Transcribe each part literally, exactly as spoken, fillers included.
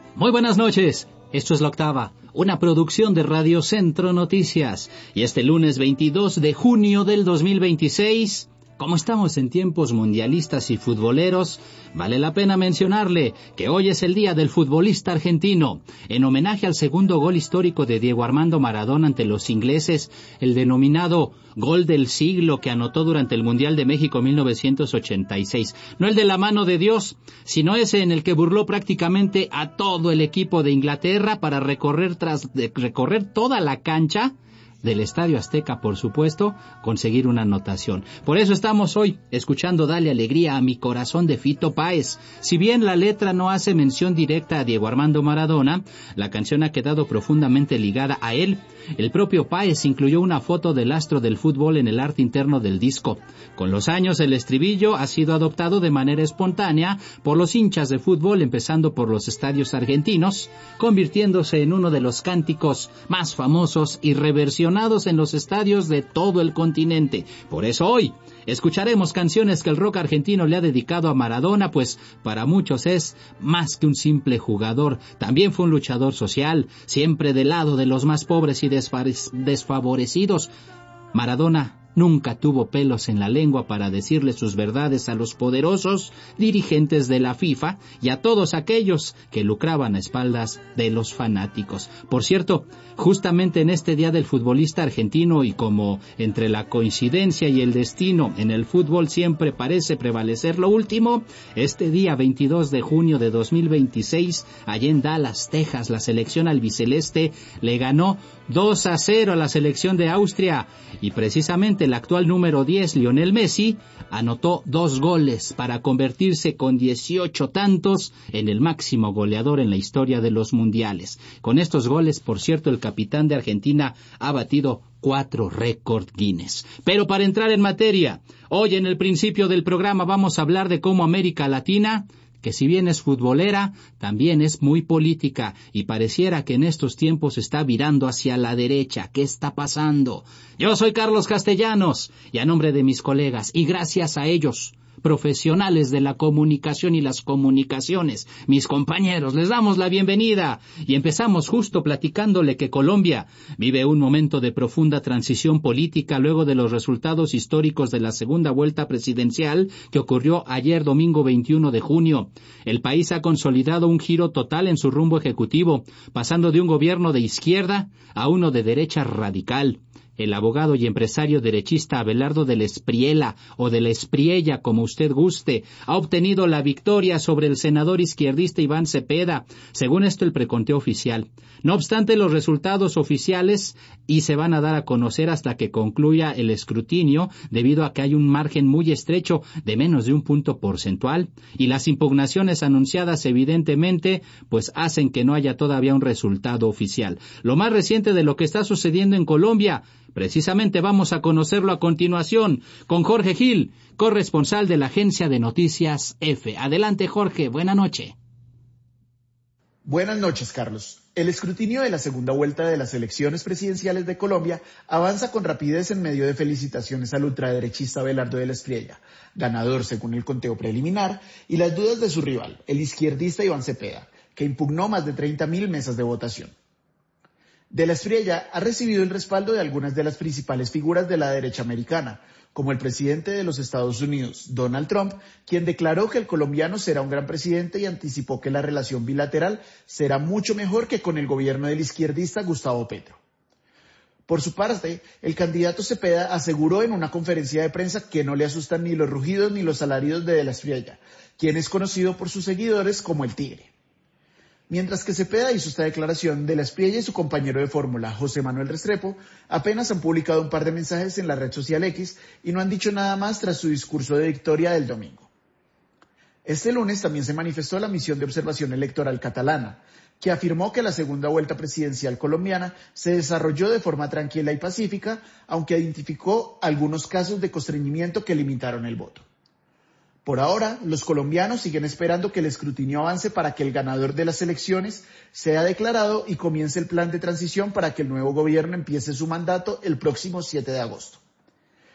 Muy buenas noches, esto es La Octava, una producción de Radio Centro Noticias. Y este lunes veintidós de junio del dos mil veintiséis, como estamos en tiempos mundialistas y futboleros, vale la pena mencionarle que hoy es el día del futbolista argentino. En homenaje al segundo gol histórico de Diego Armando Maradona ante los ingleses, el denominado gol del siglo que anotó durante el Mundial de México mil novecientos ochenta y seis. No el de la mano de Dios, sino ese en el que burló prácticamente a todo el equipo de Inglaterra para recorrer, tras, de, recorrer toda la cancha del Estadio Azteca, por supuesto, conseguir una anotación. Por eso estamos hoy escuchando Dale Alegría a mi corazón de Fito Páez. Si bien la letra no hace mención directa a Diego Armando Maradona, la canción ha quedado profundamente ligada a él. El propio Páez incluyó una foto del astro del fútbol en el arte interno del disco. Con los años, el estribillo ha sido adoptado de manera espontánea por los hinchas de fútbol, empezando por los estadios argentinos, convirtiéndose en uno de los cánticos más famosos y reversionados en los estadios de todo el continente. Por eso hoy escucharemos canciones que el rock argentino le ha dedicado a Maradona, pues para muchos es más que un simple jugador. También fue un luchador social, siempre del lado de los más pobres y desfavorecidos. Maradona nunca tuvo pelos en la lengua para decirle sus verdades a los poderosos dirigentes de la FIFA y a todos aquellos que lucraban a espaldas de los fanáticos. Por cierto, justamente en este día del futbolista argentino, y como entre la coincidencia y el destino en el fútbol siempre parece prevalecer lo último, este día veintidós de junio de dos mil veintiséis, allá en Dallas, Texas, la selección albiceleste le ganó dos a cero a la selección de Austria, y precisamente el actual número diez, Lionel Messi, anotó dos goles para convertirse con dieciocho tantos en el máximo goleador en la historia de los mundiales. Con estos goles, por cierto, el capitán de Argentina ha batido cuatro récord Guinness. Pero para entrar en materia, hoy en el principio del programa vamos a hablar de cómo América Latina, que si bien es futbolera, también es muy política, y pareciera que en estos tiempos está virando hacia la derecha. ¿Qué está pasando? Yo soy Carlos Castellanos, y a nombre de mis colegas, y gracias a ellos, profesionales de la comunicación y las comunicaciones, mis compañeros, les damos la bienvenida y empezamos justo platicándole que Colombia vive un momento de profunda transición política luego de los resultados históricos de la segunda vuelta presidencial que ocurrió ayer domingo veintiuno de junio. El país ha consolidado un giro total en su rumbo ejecutivo, pasando de un gobierno de izquierda a uno de derecha radical. El abogado y empresario derechista Abelardo de la Espriella, o de la Espriella, como usted guste, ha obtenido la victoria sobre el senador izquierdista Iván Cepeda, según esto el preconteo oficial. No obstante, los resultados oficiales y se van a dar a conocer hasta que concluya el escrutinio, debido a que hay un margen muy estrecho de menos de un punto porcentual, y las impugnaciones anunciadas evidentemente pues hacen que no haya todavía un resultado oficial. Lo más reciente de lo que está sucediendo en Colombia, precisamente vamos a conocerlo a continuación con Jorge Gil, corresponsal de la agencia de noticias F. Adelante, Jorge, buena noche. Buenas noches, Carlos. El escrutinio de la segunda vuelta de las elecciones presidenciales de Colombia avanza con rapidez en medio de felicitaciones al ultraderechista Abelardo de la Espriella, ganador según el conteo preliminar, y las dudas de su rival, el izquierdista Iván Cepeda, que impugnó más de treinta mil mesas de votación. De la Espriella ha recibido el respaldo de algunas de las principales figuras de la derecha americana, como el presidente de los Estados Unidos, Donald Trump, quien declaró que el colombiano será un gran presidente y anticipó que la relación bilateral será mucho mejor que con el gobierno del izquierdista Gustavo Petro. Por su parte, el candidato Cepeda aseguró en una conferencia de prensa que no le asustan ni los rugidos ni los alaridos de De la Espriella, quien es conocido por sus seguidores como el Tigre. Mientras que Cepeda hizo esta declaración, De la Espriella y su compañero de fórmula, José Manuel Restrepo, apenas han publicado un par de mensajes en la red social X y no han dicho nada más tras su discurso de victoria del domingo. Este lunes también se manifestó la misión de observación electoral catalana, que afirmó que la segunda vuelta presidencial colombiana se desarrolló de forma tranquila y pacífica, aunque identificó algunos casos de constreñimiento que limitaron el voto. Por ahora, los colombianos siguen esperando que el escrutinio avance para que el ganador de las elecciones sea declarado y comience el plan de transición para que el nuevo gobierno empiece su mandato el próximo siete de agosto.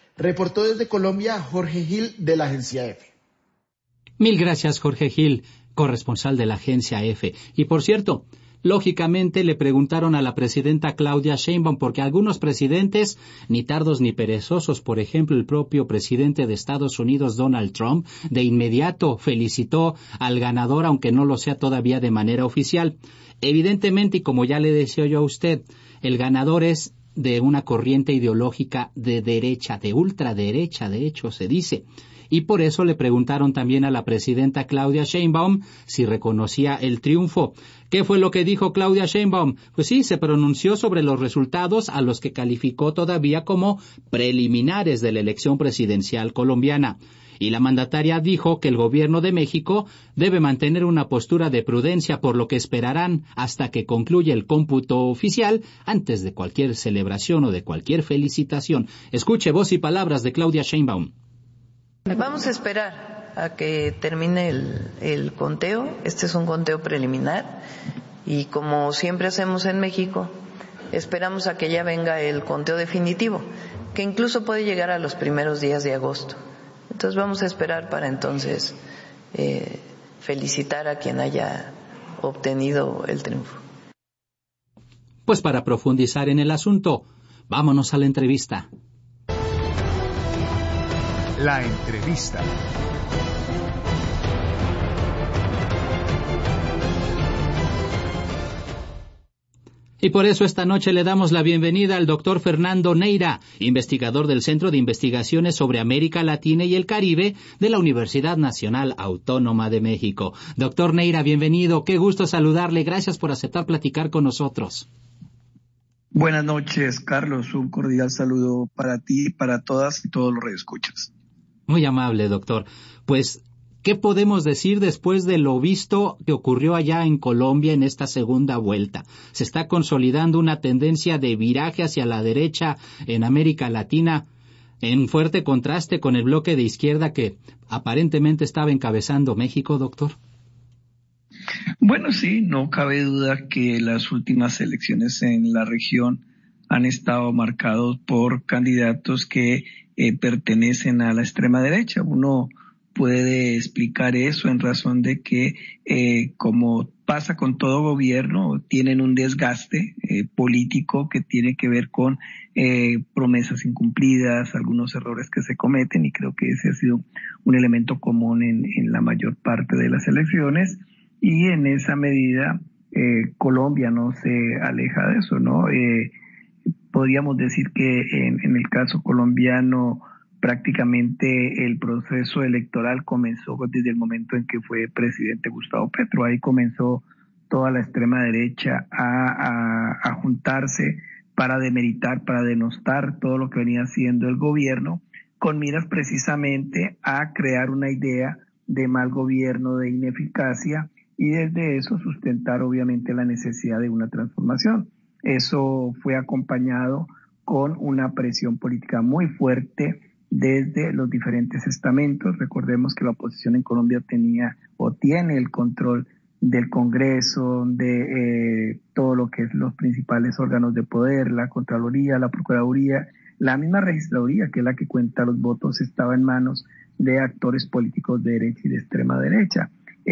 Reportó desde Colombia Jorge Gil de la agencia F. Mil gracias, Jorge Gil. corresponsal de la agencia EFE. Y por cierto, lógicamente le preguntaron a la presidenta Claudia Sheinbaum, porque algunos presidentes, ni tardos ni perezosos, por ejemplo el propio presidente de Estados Unidos, Donald Trump, de inmediato felicitó al ganador, aunque no lo sea todavía de manera oficial. Evidentemente, y como ya le decía yo a usted, el ganador es de una corriente ideológica de derecha, de ultraderecha, de hecho se dice. Y por eso le preguntaron también a la presidenta Claudia Sheinbaum si reconocía el triunfo. ¿Qué fue lo que dijo Claudia Sheinbaum? Pues sí, se pronunció sobre los resultados a los que calificó todavía como preliminares de la elección presidencial colombiana. Y la mandataria dijo que el gobierno de México debe mantener una postura de prudencia, por lo que esperarán hasta que concluya el cómputo oficial antes de cualquier celebración o de cualquier felicitación. Escuche voz y palabras de Claudia Sheinbaum. Vamos a esperar a que termine el, el conteo. Este es un conteo preliminar y como siempre hacemos en México, esperamos a que ya venga el conteo definitivo, que incluso puede llegar a los primeros días de agosto. Entonces vamos a esperar para entonces eh, felicitar a quien haya obtenido el triunfo. Pues para profundizar en el asunto, vámonos a la entrevista. La entrevista. Y por eso esta noche le damos la bienvenida al doctor Fernando Neira, investigador del Centro de Investigaciones sobre América Latina y el Caribe de la Universidad Nacional Autónoma de México. Doctor Neira, bienvenido. Qué gusto saludarle. Gracias por aceptar platicar con nosotros. Buenas noches, Carlos. Un cordial saludo para ti, para todas y todos los radioescuchas. Muy amable, doctor. Pues, ¿qué podemos decir después de lo visto que ocurrió allá en Colombia en esta segunda vuelta? Se está consolidando una tendencia de viraje hacia la derecha en América Latina, en fuerte contraste con el bloque de izquierda que aparentemente estaba encabezando México, doctor. Bueno, sí, no cabe duda que las últimas elecciones en la región han estado marcados por candidatos que eh, pertenecen a la extrema derecha. Uno puede explicar eso en razón de que, eh, como pasa con todo gobierno, tienen un desgaste eh, político que tiene que ver con eh, promesas incumplidas, algunos errores que se cometen, y creo que ese ha sido un elemento común en, en la mayor parte de las elecciones, y en esa medida eh, Colombia no se aleja de eso, ¿no? Eh, podríamos decir que en, en el caso colombiano prácticamente el proceso electoral comenzó desde el momento en que fue presidente Gustavo Petro. Ahí comenzó toda la extrema derecha a, a, a juntarse para demeritar, para denostar todo lo que venía haciendo el gobierno, con miras precisamente a crear una idea de mal gobierno, de ineficacia, y desde eso sustentar obviamente la necesidad de una transformación. Eso fue acompañado con una presión política muy fuerte desde los diferentes estamentos. Recordemos que la oposición en Colombia tenía o tiene el control del Congreso, de eh, todo lo que es los principales órganos de poder, la Contraloría, la Procuraduría, la misma Registraduría, que es la que cuenta los votos, estaba en manos de actores políticos de derecha y de extrema derecha.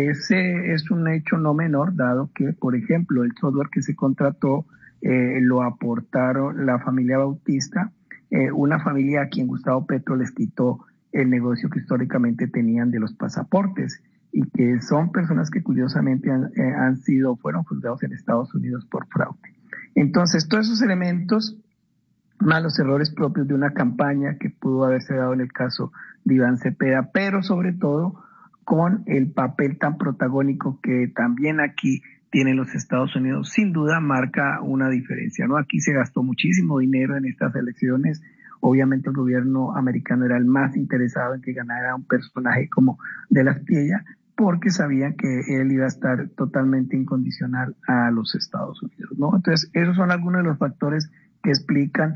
Ese es un hecho no menor, dado que, por ejemplo, el software que se contrató eh, lo aportaron la familia Bautista, eh, una familia a quien Gustavo Petro les quitó el negocio que históricamente tenían de los pasaportes, y que son personas que curiosamente han, eh, han sido, fueron juzgados en Estados Unidos por fraude. Entonces, todos esos elementos, más los errores propios de una campaña que pudo haberse dado en el caso de Iván Cepeda, pero sobre todo con el papel tan protagónico que también aquí tienen los Estados Unidos, sin duda marca una diferencia, ¿no? Aquí se gastó muchísimo dinero en estas elecciones. Obviamente el gobierno americano era el más interesado en que ganara un personaje como De la Espriella, porque sabían que él iba a estar totalmente incondicional a los Estados Unidos, ¿no? Entonces, esos son algunos de los factores que explican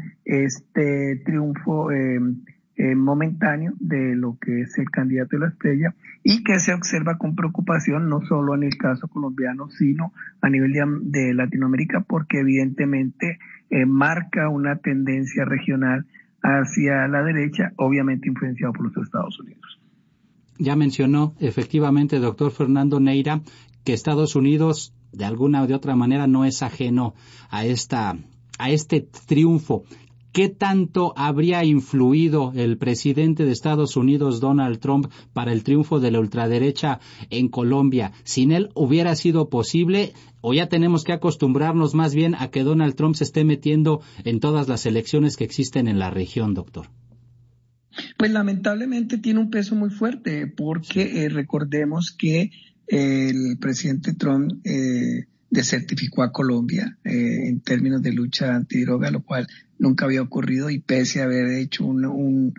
este triunfo eh, eh, momentáneo de lo que es el candidato de la Espriella, y que se observa con preocupación no solo en el caso colombiano, sino a nivel de, de Latinoamérica, porque evidentemente eh, marca una tendencia regional hacia la derecha, obviamente influenciado por los Estados Unidos. ya mencionó efectivamente, doctor Fernando Neira, que Estados Unidos de alguna o de otra manera no es ajeno a esta a este triunfo. ¿Qué tanto habría influido el presidente de Estados Unidos, Donald Trump, para el triunfo de la ultraderecha en Colombia? ¿Sin él hubiera sido posible o ya tenemos que acostumbrarnos más bien a que Donald Trump se esté metiendo en todas las elecciones que existen en la región, doctor? Pues lamentablemente tiene un peso muy fuerte porque eh, recordemos que eh, el presidente Trump eh, desertificó a Colombia eh, en términos de lucha antidroga, lo cual nunca había ocurrido, y pese a haber hecho un, un,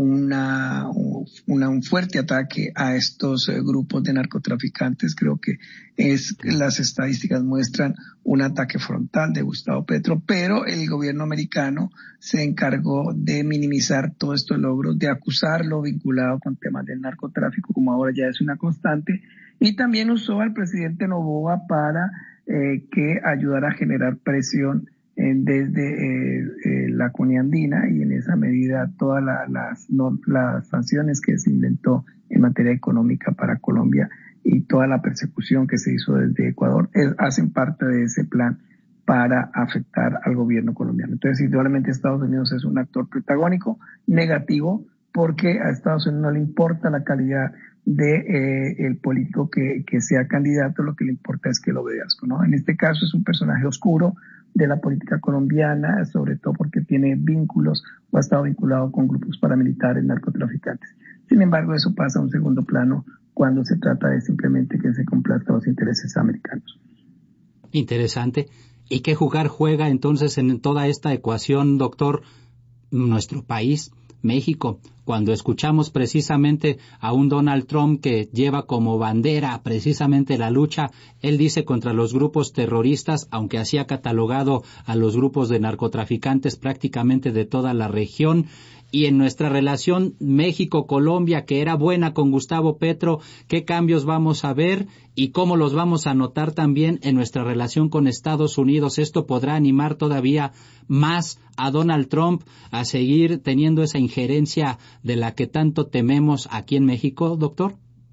una, una, un fuerte ataque a estos eh, grupos de narcotraficantes, creo que es las estadísticas muestran un ataque frontal de Gustavo Petro, pero el gobierno americano se encargó de minimizar todos estos logros, de acusarlo vinculado con temas del narcotráfico, como ahora ya es una constante, y también usó al presidente Noboa para eh, que ayudara a generar presión eh, desde eh, eh, la cuniandina, y en esa medida todas la, las, no, las sanciones que se inventó en materia económica para Colombia y toda la persecución que se hizo desde Ecuador eh, hacen parte de ese plan para afectar al gobierno colombiano. Entonces, indudablemente Estados Unidos es un actor protagónico negativo, porque a Estados Unidos no le importa la calidad de eh, el político que, que sea candidato, lo que le importa es que lo obedezca, ¿no? En este caso es un personaje oscuro de la política colombiana, sobre todo porque tiene vínculos o ha estado vinculado con grupos paramilitares, narcotraficantes. Sin embargo, eso pasa a un segundo plano cuando se trata de simplemente que se complazcan los intereses americanos. Interesante. ¿Y qué jugar juega entonces en toda esta ecuación, doctor, nuestro país, México, cuando escuchamos precisamente a un Donald Trump que lleva como bandera precisamente la lucha, él dice, contra los grupos terroristas, aunque así ha catalogado a los grupos de narcotraficantes prácticamente de toda la región? Y en nuestra relación México-Colombia, que era buena con Gustavo Petro, ¿qué cambios vamos a ver y cómo los vamos a notar también en nuestra relación con Estados Unidos? ¿Esto podrá animar todavía más a Donald Trump a seguir teniendo esa injerencia de la que tanto tememos aquí en México, doctor?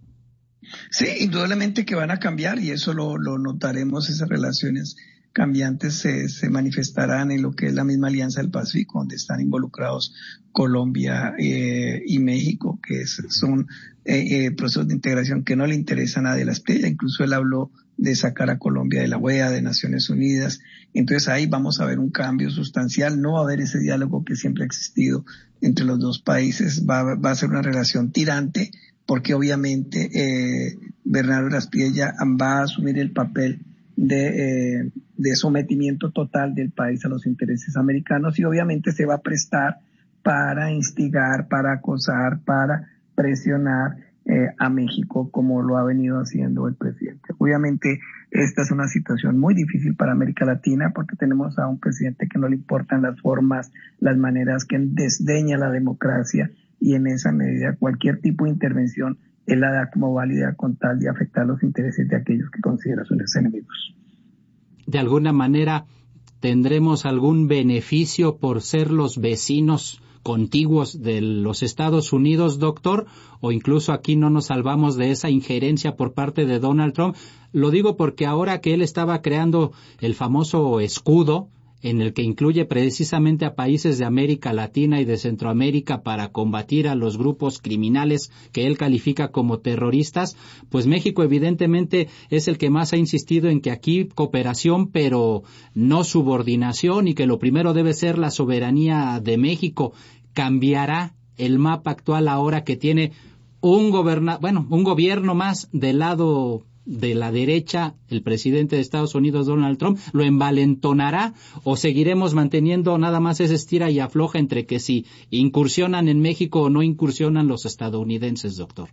Sí, indudablemente que van a cambiar, y eso lo, lo notaremos, esas relaciones cambiantes se, se manifestarán en lo que es la misma Alianza del Pacífico, donde están involucrados Colombia eh, y México, que es, son eh, eh, procesos de integración que no le interesan a De la Espriella. Incluso él habló de sacar a Colombia de la O E A, de Naciones Unidas. Entonces ahí vamos a ver un cambio sustancial, no va a haber ese diálogo que siempre ha existido entre los dos países, va, va a ser una relación tirante, porque obviamente eh, Bernardo De la Espriella va a asumir el papel de, eh, de sometimiento total del país a los intereses americanos, y obviamente se va a prestar para instigar, para acosar, para presionar eh, a México, como lo ha venido haciendo el presidente. Obviamente esta es una situación muy difícil para América Latina, porque tenemos a un presidente que no le importan las formas, las maneras, que desdeña la democracia, y en esa medida cualquier tipo de intervención él la da como válida con tal de afectar los intereses de aquellos que considera sus enemigos. De alguna manera, ¿tendremos algún beneficio por ser los vecinos contiguos de los Estados Unidos, doctor? ¿O incluso aquí no nos salvamos de esa injerencia por parte de Donald Trump? Lo digo porque ahora que él estaba creando el famoso escudo, en el que incluye precisamente a países de América Latina y de Centroamérica para combatir a los grupos criminales que él califica como terroristas, pues México evidentemente es el que más ha insistido en que aquí cooperación, pero no subordinación, y que lo primero debe ser la soberanía de México. ¿Cambiará el mapa actual ahora que tiene un goberna, bueno, un gobierno más del lado de la derecha, el presidente de Estados Unidos, Donald Trump? ¿Lo envalentonará o seguiremos manteniendo nada más ese estira y afloja entre que si incursionan en México o no incursionan los estadounidenses, doctor?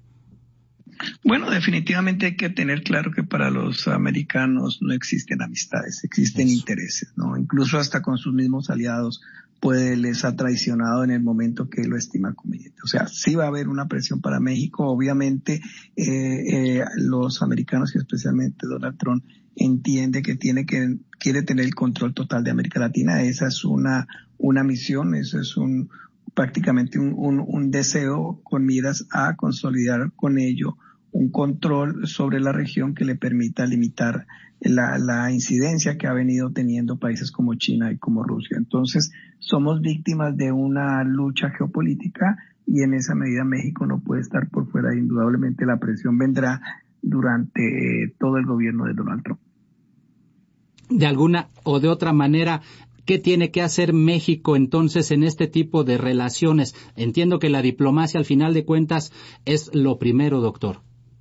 Bueno, definitivamente hay que tener claro que para los americanos no existen amistades, existen Eso. intereses, ¿no? Incluso hasta con sus mismos aliados puede les ha traicionado en el momento que lo estima conveniente. O sea, sí va a haber una presión para México. Obviamente, eh, eh, los americanos y especialmente Donald Trump entiende que tiene que quiere tener el control total de América Latina. Esa es una una misión, eso es un prácticamente un, un, un deseo con miras a consolidar con ello un control sobre la región que le permita limitar la, la incidencia que ha venido teniendo países como China y como Rusia. Entonces, somos víctimas de una lucha geopolítica y en esa medida México no puede estar por fuera. Indudablemente la presión vendrá durante eh, todo el gobierno de Donald Trump. De alguna o de otra manera, ¿qué tiene que hacer México entonces en este tipo de relaciones? Entiendo que la diplomacia al final de cuentas es lo primero, doctor.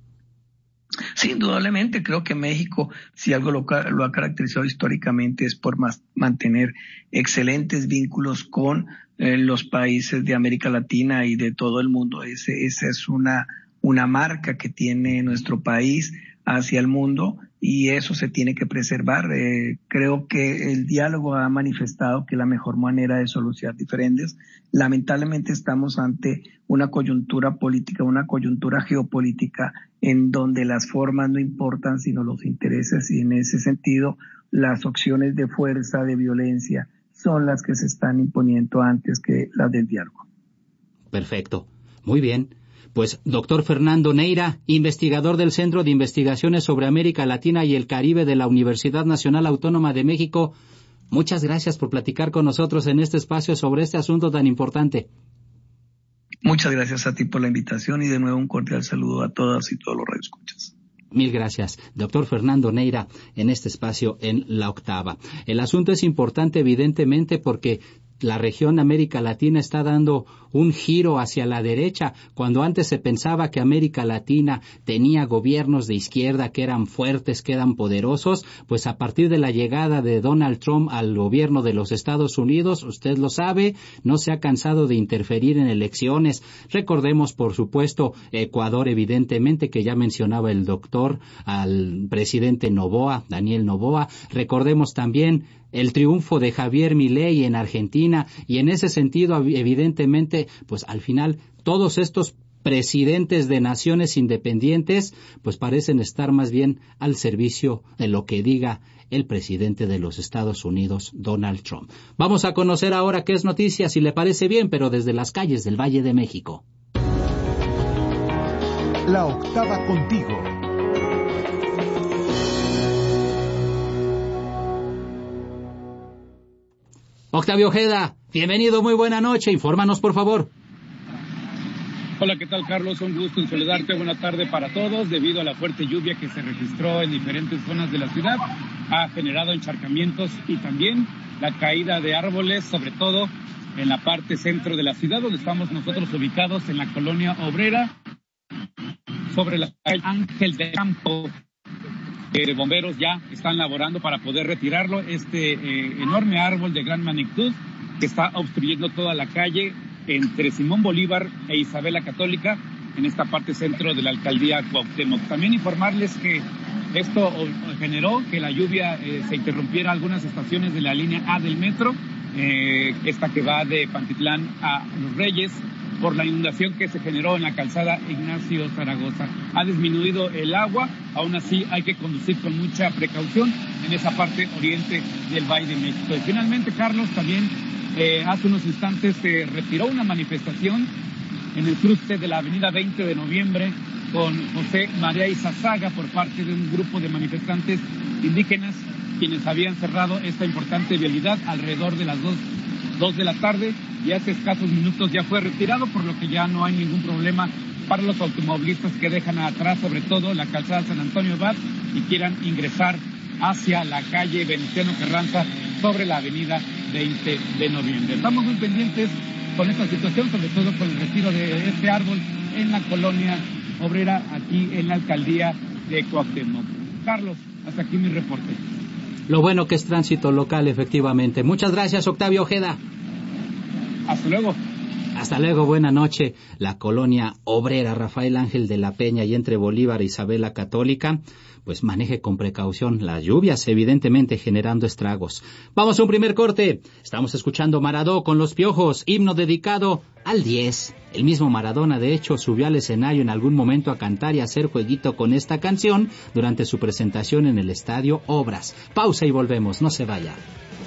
Sí, indudablemente. Creo que México, si algo lo, lo ha caracterizado históricamente, es por más, mantener excelentes vínculos con eh, los países de América Latina y de todo el mundo. Ese, esa es una, una marca que tiene nuestro país hacia el mundo y eso se tiene que preservar. Eh, creo que el diálogo ha manifestado que la mejor manera de solucionar diferentes. Lamentablemente estamos ante una coyuntura política, una coyuntura geopolítica en donde las formas no importan sino los intereses y en ese sentido las opciones de fuerza, de violencia son las que se están imponiendo antes que las del diálogo. Perfecto. Muy bien. Pues, doctor Fernando Neira, investigador del Centro de Investigaciones sobre América Latina y el Caribe de la Universidad Nacional Autónoma de México, muchas gracias por platicar con nosotros en este espacio sobre este asunto tan importante. Muchas gracias a ti por la invitación y de nuevo un cordial saludo a todas y todos los radioescuchas. Mil gracias, doctor Fernando Neira, en este espacio en La Octava. El asunto es importante, evidentemente, porque la región América Latina está dando un giro hacia la derecha, cuando antes se pensaba que América Latina tenía gobiernos de izquierda que eran fuertes, que eran poderosos, pues a partir de la llegada de Donald Trump al gobierno de los Estados Unidos, usted lo sabe, no se ha cansado de interferir en elecciones. Recordemos, por supuesto, Ecuador, evidentemente, que ya mencionaba el doctor, al presidente Noboa, Daniel Noboa. Recordemos también el triunfo de Javier Milei en Argentina, y en ese sentido, evidentemente, pues al final todos estos presidentes de naciones independientes pues parecen estar más bien al servicio de lo que diga el presidente de los Estados Unidos, Donald Trump. Vamos a conocer ahora qué es noticia, si le parece bien, pero desde las calles del Valle de México. La Octava contigo. Octavio Ojeda, bienvenido, muy buena noche, infórmanos por favor. Hola, ¿qué tal, Carlos? Un gusto en saludarte, buena tarde para todos. Debido a la fuerte lluvia que se registró en diferentes zonas de la ciudad, ha generado encharcamientos y también la caída de árboles, sobre todo en la parte centro de la ciudad, donde estamos nosotros ubicados en la colonia obrera, sobre la calle Ángel de Campo. Eh, bomberos ya están laborando para poder retirarlo, este eh, enorme árbol de gran magnitud que está obstruyendo toda la calle entre Simón Bolívar e Isabel la Católica, en esta parte centro de la alcaldía Cuauhtémoc. También informarles que esto generó que la lluvia eh, se interrumpiera algunas estaciones de la línea A del metro, eh, esta que va de Pantitlán a Los Reyes, por la inundación que se generó en la calzada Ignacio Zaragoza. Ha disminuido el agua, aún así hay que conducir con mucha precaución en esa parte oriente del Valle de México. Y finalmente, Carlos, también eh, hace unos instantes se retiró una manifestación en el cruce de la avenida veinte de noviembre con José María Izazaga por parte de un grupo de manifestantes indígenas quienes habían cerrado esta importante vialidad alrededor de las dos, dos de la tarde, y hace escasos minutos ya fue retirado, por lo que ya no hay ningún problema para los automovilistas que dejan atrás sobre todo la calzada San Antonio Abad y quieran ingresar hacia la calle Venustiano Carranza sobre la avenida veinte de noviembre. Estamos muy pendientes con esta situación, sobre todo con el retiro de este árbol en la colonia obrera aquí en la alcaldía de Cuauhtémoc. Carlos, hasta aquí mi reporte. Lo bueno que es tránsito local, efectivamente. Muchas gracias, Octavio Ojeda. Hasta luego. Hasta luego, buena noche. La colonia obrera Rafael Ángel de la Peña y entre Bolívar e Isabel la Católica, pues maneje con precaución las lluvias, evidentemente generando estragos. Vamos a un primer corte. Estamos escuchando Maradó con Los Piojos, himno dedicado al diez. El mismo Maradona, de hecho, subió al escenario en algún momento a cantar y a hacer jueguito con esta canción durante su presentación en el Estadio Obras. Pausa y volvemos, no se vaya.